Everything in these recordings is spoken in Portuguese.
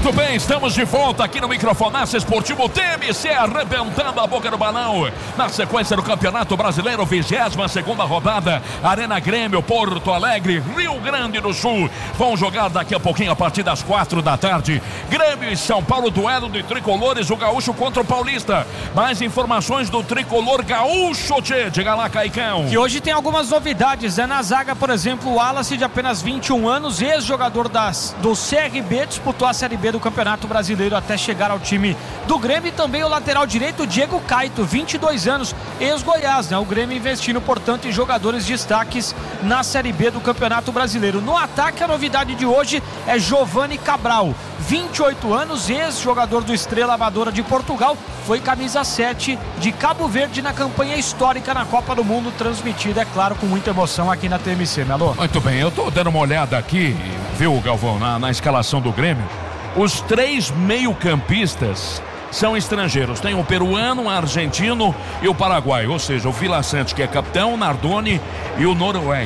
Muito bem, estamos de volta aqui no Microfonaça Esportivo TMC, arrebentando a boca do balão. Na sequência do Campeonato Brasileiro, 22ª rodada, Arena Grêmio, Porto Alegre, Rio Grande do Sul. Vão jogar daqui a pouquinho, a partir das 4 da tarde. Grêmio e São Paulo, duelo de tricolores, o gaúcho contra o paulista. Mais informações do tricolor gaúcho, tchê. Diga lá, Caicão. Que hoje tem algumas novidades, Na zaga, por exemplo, o Wallace, de apenas 21 anos, ex-jogador do CRB, disputou a Série B do Campeonato Brasileiro até chegar ao time do Grêmio. E também o lateral direito, Diego Caito, 22 anos, ex-Goiás, O Grêmio investindo, portanto, em jogadores destaques na Série B do Campeonato Brasileiro. No ataque, a novidade de hoje é Giovani Cabral, 28 anos, ex-jogador do Estrela Amadora de Portugal, foi camisa 7 de Cabo Verde na campanha histórica na Copa do Mundo, transmitida, é claro, com muita emoção aqui na TMC, Melo. Muito bem, eu tô dando uma olhada aqui, viu, Galvão, na escalação do Grêmio. Os 3 meio-campistas são estrangeiros. Tem o peruano, o argentino e o paraguaio. Ou seja, o Vila Sante, que é capitão, o Nardoni e o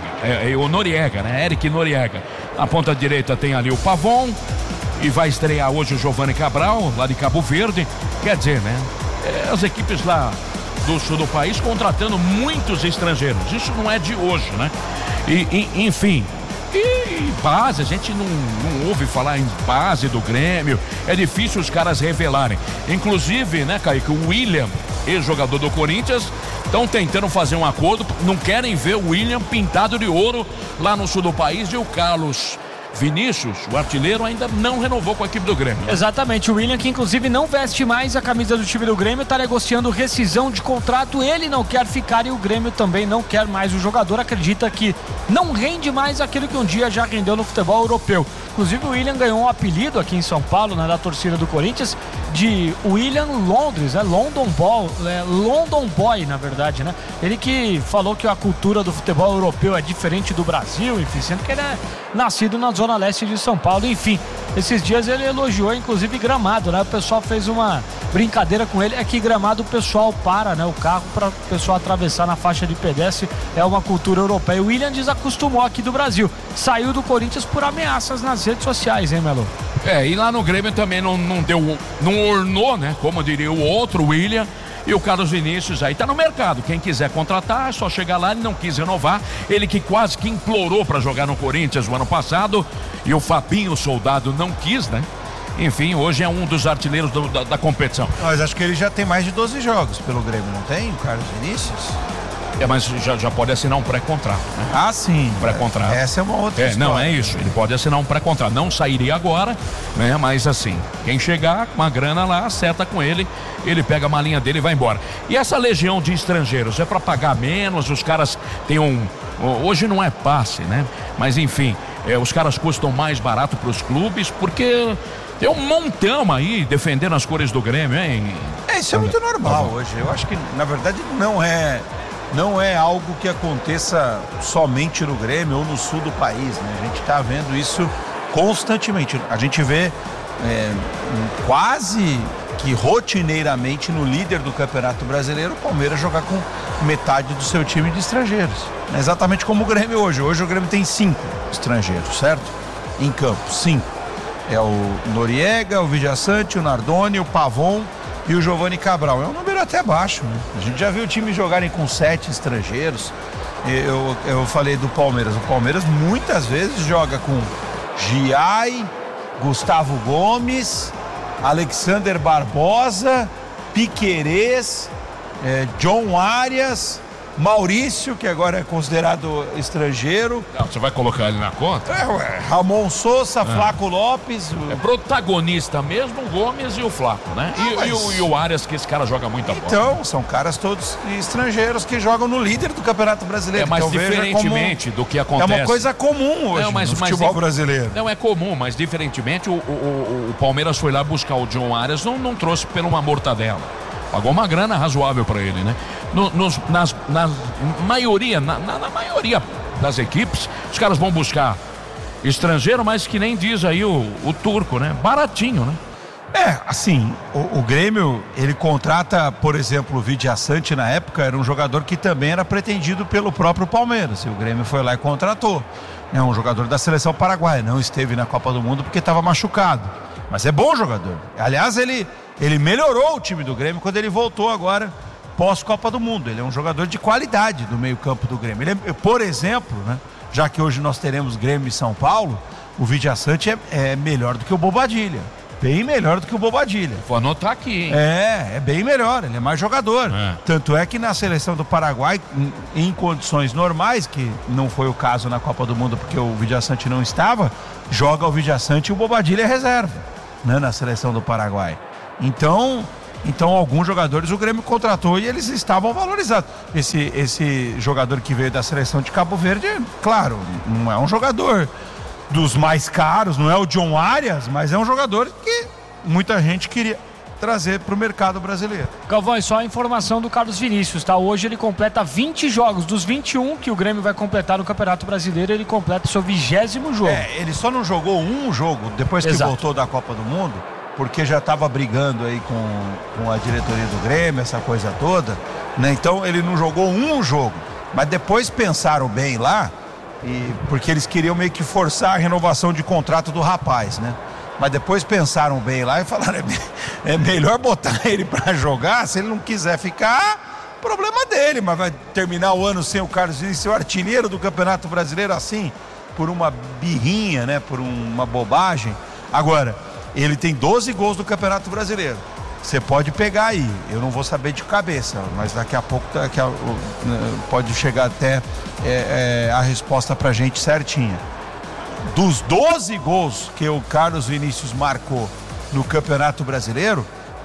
Noriega, Eric Noriega. Na ponta direita tem ali o Pavon. E vai estrear hoje o Giovani Cabral, lá de Cabo Verde. Quer dizer, as equipes lá do sul do país contratando muitos estrangeiros. Isso não é de hoje, enfim. E base, a gente não ouve falar em base do Grêmio. É difícil os caras revelarem. Inclusive, Kaique, o William, ex-jogador do Corinthians, estão tentando fazer um acordo. Não querem ver o William pintado de ouro lá no sul do país. E o Carlos Vinícius, o artilheiro, ainda não renovou com a equipe do Grêmio. Exatamente, o William, que inclusive não veste mais a camisa do time do Grêmio, está negociando rescisão de contrato. Ele não quer ficar e o Grêmio também não quer mais o jogador. Acredita que não rende mais aquilo que um dia já rendeu no futebol europeu. Inclusive o William ganhou um apelido aqui em São Paulo, da torcida do Corinthians, de William Londres, London Boy, na verdade, Ele que falou que a cultura do futebol europeu é diferente do Brasil, enfim, sendo que ele é nascido na zona leste de São Paulo. Enfim, esses dias ele elogiou inclusive Gramado, O pessoal fez uma brincadeira com ele, é que Gramado o pessoal para, o carro para o pessoal atravessar na faixa de pedestre, é uma cultura europeia. O William desacostumou aqui do Brasil, saiu do Corinthians por ameaças nas redes sociais, hein, Melo? E lá no Grêmio também não ornou, como diria o outro William. E o Carlos Vinícius aí tá no mercado. Quem quiser contratar é só chegar lá. Ele não quis renovar. Ele que quase que implorou para jogar no Corinthians o ano passado. E o Fabinho Soldado não quis, Enfim, hoje é um dos artilheiros da competição. Mas acho que ele já tem mais de 12 jogos pelo Grêmio, não tem, o Carlos Vinícius? Mas já pode assinar um pré-contrato, Ah, sim. Pré-contrato. Essa é uma outra história. Não, é isso. Ele pode assinar um pré-contrato. Não sairia agora, Mas assim, quem chegar com uma grana lá, acerta com ele, ele pega a malinha dele e vai embora. E essa legião de estrangeiros é para pagar menos, os caras têm hoje não é passe, Mas enfim, os caras custam mais barato para os clubes, porque tem um montão aí defendendo as cores do Grêmio, hein? Isso é muito normal hoje. Eu acho que, na verdade, não é algo que aconteça somente no Grêmio ou no sul do país, A gente está vendo isso constantemente. A gente vê quase que rotineiramente no líder do Campeonato Brasileiro, o Palmeiras jogar com metade do seu time de estrangeiros. É exatamente como o Grêmio hoje. Hoje o Grêmio tem 5 estrangeiros, certo? Em campo, 5. É o Noriega, o Vila Sante, o Nardoni, o Pavon e o Giovani Cabral. É um número até baixo, A gente já viu times jogarem com 7 estrangeiros. Eu falei do Palmeiras. O Palmeiras muitas vezes joga com Giai, Gustavo Gomes, Alexander Barbosa, Piquerez, John Arias, Maurício, que agora é considerado estrangeiro. Não, você vai colocar ele na conta? Ramon Sousa, Flaco Lopes. É protagonista mesmo o Gomes e o Flaco, E o Arias, que esse cara joga muita bola. Então, são caras todos estrangeiros que jogam no líder do Campeonato Brasileiro. Mas diferentemente do que acontece. É uma coisa comum hoje no futebol brasileiro. Não é comum, mas diferentemente o Palmeiras foi lá buscar o John Arias, não trouxe por uma mortadela. Pagou uma grana razoável para ele, Na maioria das equipes, os caras vão buscar estrangeiro, mas que nem diz aí o turco, Baratinho, Assim, o Grêmio, ele contrata, por exemplo, o Vila Sante na época, era um jogador que também era pretendido pelo próprio Palmeiras. E o Grêmio foi lá e contratou. Um jogador da seleção paraguaia, não esteve na Copa do Mundo porque estava machucado. Mas é bom jogador. Aliás, ele melhorou o time do Grêmio quando ele voltou agora pós-Copa do Mundo. Ele é um jogador de qualidade do meio-campo do Grêmio. Ele é, por exemplo, né, já que hoje nós teremos Grêmio e São Paulo, o Vidiaçante é melhor do que o Bobadilla. Bem melhor do que o Bobadilla. Vou anotar aqui, hein? É bem melhor, ele é mais jogador. É. Tanto é que na seleção do Paraguai, em condições normais, que não foi o caso na Copa do Mundo porque o Vidiaçante não estava, joga o Vidiaçante e o Bobadilla é reserva, né, na seleção do Paraguai. Então alguns jogadores o Grêmio contratou e eles estavam valorizados. Esse jogador que veio da seleção de Cabo Verde, claro, não é um jogador dos mais caros, não é o John Arias, mas é um jogador que muita gente queria trazer para o mercado brasileiro. Galvão, e só a informação do Carlos Vinícius, tá? Hoje ele completa 20 jogos, dos 21 que o Grêmio vai completar no Campeonato Brasileiro, ele completa o seu 20º jogo. Ele só não jogou um jogo depois que voltou da Copa do Mundo, porque já estava brigando aí com a diretoria do Grêmio, essa coisa toda, né? Então ele não jogou um jogo, mas depois pensaram bem lá, porque eles queriam meio que forçar a renovação de contrato do rapaz, né? Mas depois pensaram bem lá e falaram, é melhor botar ele para jogar, se ele não quiser ficar, problema dele, mas vai terminar o ano sem o Carlos Vinícius ser o artilheiro do Campeonato Brasileiro assim, por uma birrinha, né? Por uma bobagem. Agora, ele tem 12 gols do Campeonato Brasileiro. Você pode pegar aí, eu não vou saber de cabeça, mas daqui a pouco pode chegar até a resposta pra gente certinha. Dos 12 gols que o Carlos Vinícius marcou no Campeonato Brasileiro,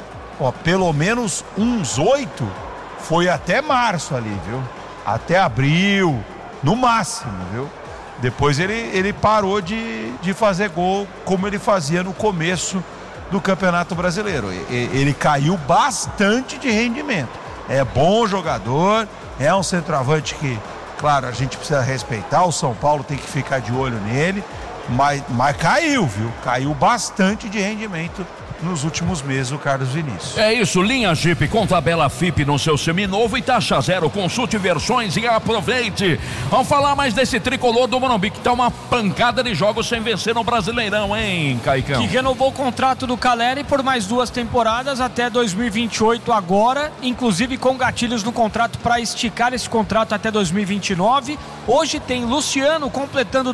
pelo menos uns 8 foi até março ali, viu? Até abril, no máximo, viu? Depois ele parou de fazer gol como ele fazia no começo do Campeonato Brasileiro. Ele caiu bastante de rendimento. É bom jogador, é um centroavante que, claro, a gente precisa respeitar, o São Paulo tem que ficar de olho nele, mas caiu, viu? Caiu bastante de rendimento nos últimos meses o Carlos Vinícius. É isso, linha Jeep com tabela FIP no seu seminovo e taxa zero. Consulte versões e aproveite. Vamos falar mais desse tricolor do Morumbi, que tá uma pancada de jogos sem vencer no Brasileirão, hein, Caicão? Que renovou o contrato do Caleri por mais 2 temporadas até 2028 agora, inclusive com gatilhos no contrato para esticar esse contrato até 2029. Hoje tem Luciano completando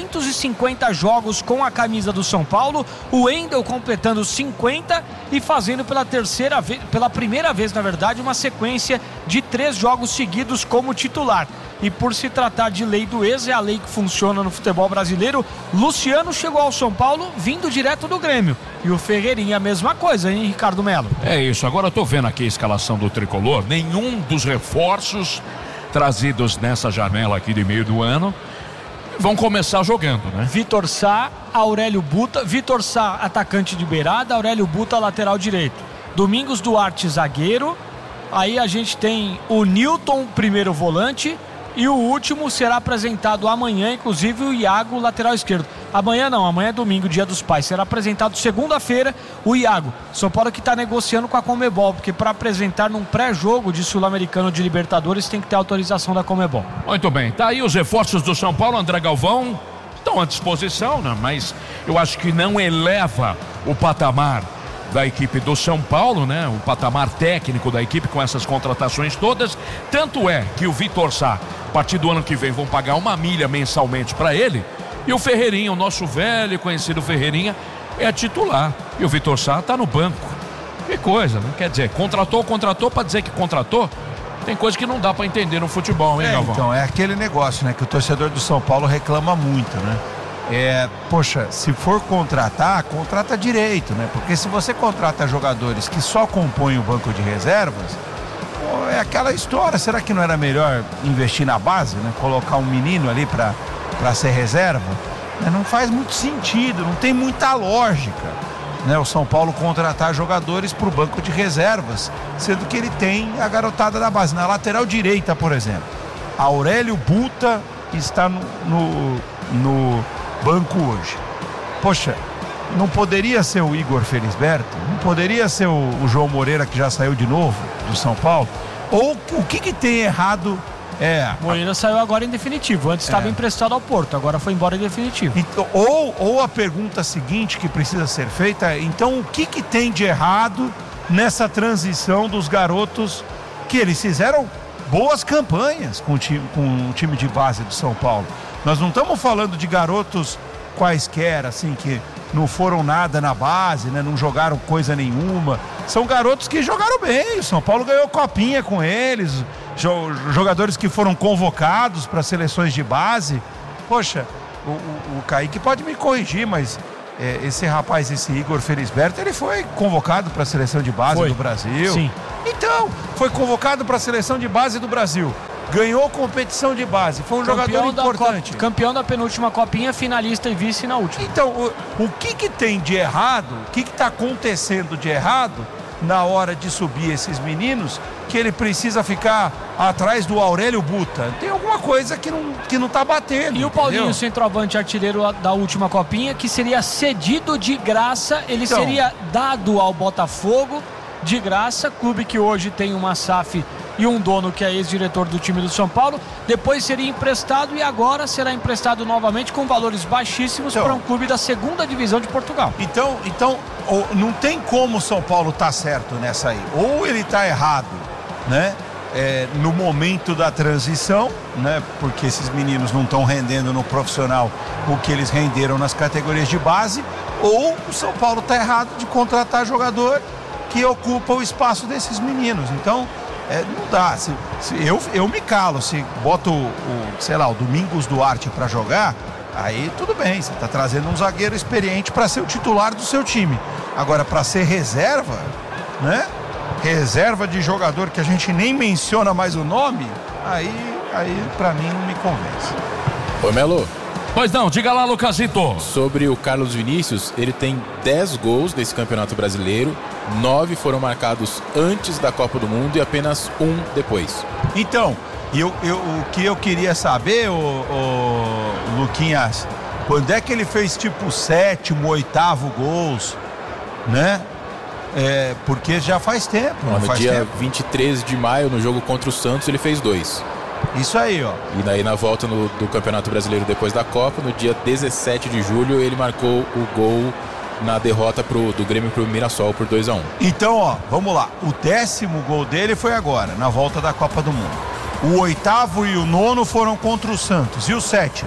350 jogos com a camisa do São Paulo, o Wendel completando 50 e fazendo pela primeira vez, na verdade, uma sequência de 3 jogos seguidos como titular. E por se tratar de lei do ex, é a lei que funciona no futebol brasileiro, Luciano chegou ao São Paulo vindo direto do Grêmio. E o Ferreirinha a mesma coisa, hein, Ricardo Melo? É isso, agora eu tô vendo aqui a escalação do tricolor, nenhum dos reforços trazidos nessa janela aqui de meio do ano vão começar jogando, né? Vitor Sá, Aurélio Buta, Vitor Sá, atacante de beirada, Aurélio Buta, lateral direito. Domingos Duarte, zagueiro. Aí a gente tem o Newton, primeiro volante. E o último será apresentado amanhã, inclusive o Iago, lateral esquerdo. Amanhã não, amanhã é domingo, dia dos pais. Será apresentado segunda-feira o Iago. São Paulo que está negociando com a Conmebol, porque para apresentar num pré-jogo de Sul-Americano de Libertadores tem que ter autorização da Conmebol. Muito bem, tá aí os reforços do São Paulo, André Galvão. Estão à disposição, né? Mas eu acho que não eleva o patamar da equipe do São Paulo, né? O patamar técnico da equipe com essas contratações todas. Tanto é que o Vitor Sá, a partir do ano que vem, vão pagar 1 milha mensalmente para ele. E o Ferreirinha, o nosso velho e conhecido Ferreirinha, é titular. E o Vitor Sá tá no banco. Que coisa, né? Quer dizer, contratou para dizer que contratou. Tem coisa que não dá para entender no futebol, hein, Galvão? Então, é aquele negócio, né? Que o torcedor do São Paulo reclama muito, né? Poxa, se for contratar, contrata direito, né? Porque se você contrata jogadores que só compõem o banco de reservas, é aquela história. Será que não era melhor investir na base, né? Colocar um menino ali para ser reserva? Não faz muito sentido, não tem muita lógica, né? O São Paulo contratar jogadores para o banco de reservas, sendo que ele tem a garotada da base. Na lateral direita, por exemplo, Aurélio Buta está no banco hoje. Poxa, não poderia ser o Igor Felisberto? Não poderia ser o João Moreira, que já saiu de novo do São Paulo? Ou o que tem errado Moreira saiu agora em definitivo. Antes estava emprestado ao Porto, agora foi embora em definitivo. Então, ou a pergunta seguinte que precisa ser feita é: então o que tem de errado nessa transição dos garotos, que eles fizeram boas campanhas com o time de base do São Paulo? Nós não estamos falando de garotos quaisquer, assim, que não foram nada na base, né? Não jogaram coisa nenhuma. São garotos que jogaram bem. O São Paulo ganhou copinha com eles. Jogadores que foram convocados para seleções de base. Poxa, o Kaique pode me corrigir, mas esse rapaz, esse Igor Felisberto, ele foi convocado para a seleção de base do Brasil. Sim. Então, foi convocado para a seleção de base do Brasil. Ganhou competição de base, foi um jogador importante. Campeão da penúltima copinha, finalista e vice na última. Então, o que tem de errado, o que está acontecendo de errado na hora de subir esses meninos, que ele precisa ficar atrás do Aurélio Buta? Tem alguma coisa que não tá batendo. E o Paulinho, centroavante artilheiro da última copinha, que seria cedido de graça, ele seria dado ao Botafogo de graça, clube que hoje tem uma SAF e um dono que é ex-diretor do time do São Paulo. Depois seria emprestado e agora será emprestado novamente com valores baixíssimos para um clube da segunda divisão de Portugal. Então não tem como o São Paulo tá certo nessa aí. Ou ele tá errado, né? No momento da transição, né? Porque esses meninos não estão rendendo no profissional o que eles renderam nas categorias de base. Ou o São Paulo tá errado de contratar jogador que ocupa o espaço desses meninos. Então, não dá. Eu me calo. Se boto o Domingos Duarte para jogar, aí tudo bem. Você está trazendo um zagueiro experiente para ser o titular do seu time. Agora, para ser reserva, né? Reserva de jogador que a gente nem menciona mais o nome, aí para mim não me convence. Oi, Melo. Pois não, diga lá, Lucasito. Sobre o Carlos Vinícius, ele tem 10 gols nesse Campeonato Brasileiro, 9 foram marcados antes da Copa do Mundo e apenas 1 depois. Então, o que eu queria saber, o Luquinhas, quando é que ele fez tipo 7º, 8º gols, né? Porque já faz tempo. No dia 23 de maio, no jogo contra o Santos, ele fez 2. Isso aí, ó. E daí na volta do Campeonato Brasileiro depois da Copa, no dia 17 de julho, ele marcou o gol na derrota do Grêmio pro Mirassol por 2-1. Então, ó, vamos lá. O 10º gol dele foi agora, na volta da Copa do Mundo. O 8º e o 9º foram contra o Santos. E o 7º?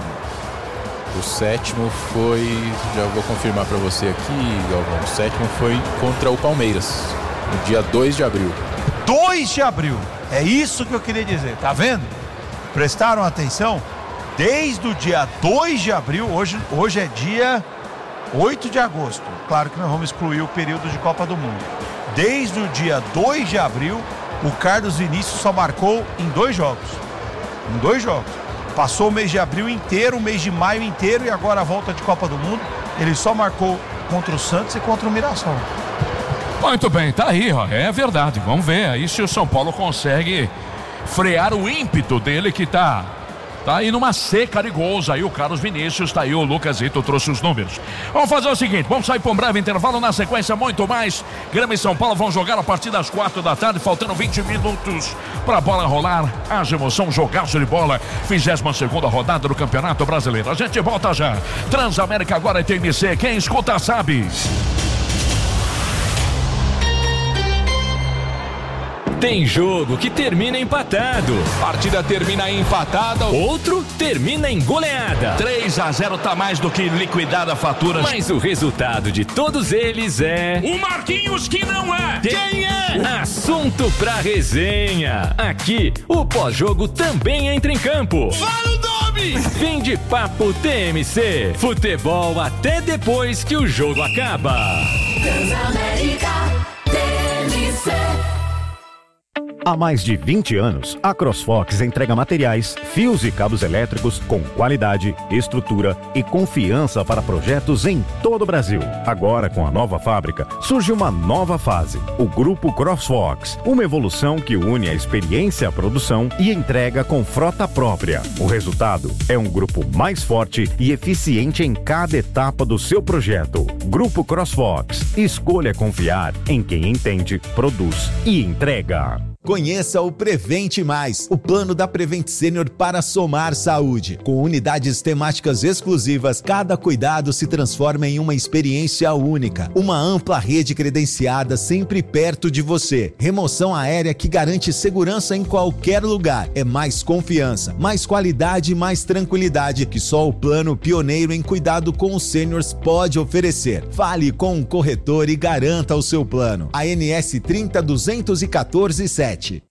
O 7º foi... Já vou confirmar pra você aqui, Galvão. O 7º foi contra o Palmeiras, no dia 2 de abril. 2 de abril. É isso que eu queria dizer, tá vendo? Prestaram atenção? Desde o dia 2 de abril, hoje é dia 8 de agosto. Claro que nós vamos excluir o período de Copa do Mundo. Desde o dia 2 de abril, o Carlos Vinícius só marcou em 2 jogos. Em 2 jogos. Passou o mês de abril inteiro, o mês de maio inteiro e agora a volta de Copa do Mundo. Ele só marcou contra o Santos e contra o Mirassol. Muito bem, tá aí, ó. É verdade. Vamos ver aí se o São Paulo consegue frear o ímpeto dele, que tá aí numa seca de gols. Aí o Carlos Vinícius, tá aí o Lucasito, trouxe os números. Vamos fazer o seguinte, vamos sair para um breve intervalo, na sequência muito mais. Grêmio e São Paulo vão jogar a partir das 4 da tarde, faltando 20 minutos pra bola rolar. Haja emoção, jogaço de bola, 22ª rodada do Campeonato Brasileiro. A gente volta já. Transamérica agora é TMC, quem escuta sabe. Tem jogo que termina empatado. Partida termina empatada. Outro termina em goleada. 3-0 tá mais do que liquidada a fatura. Mas o resultado de todos eles é... O Marquinhos que não é. Quem é? Assunto pra resenha. Aqui, o pós-jogo também entra em campo. Fala o nome! Fim de papo TMC. Futebol até depois que o jogo acaba. Transamérica TMC. Há mais de 20 anos, a CrossFox entrega materiais, fios e cabos elétricos com qualidade, estrutura e confiança para projetos em todo o Brasil. Agora, com a nova fábrica, surge uma nova fase, o Grupo CrossFox, uma evolução que une a experiência à produção e entrega com frota própria. O resultado é um grupo mais forte e eficiente em cada etapa do seu projeto. Grupo CrossFox, escolha confiar em quem entende, produz e entrega. Conheça o Prevente Mais, o plano da Prevent Senior para somar saúde. Com unidades temáticas exclusivas, cada cuidado se transforma em uma experiência única. Uma ampla rede credenciada sempre perto de você. Remoção aérea que garante segurança em qualquer lugar. É mais confiança, mais qualidade e mais tranquilidade que só o plano pioneiro em cuidado com os sêniors pode oferecer. Fale com um corretor e garanta o seu plano. ANS 30 214 7.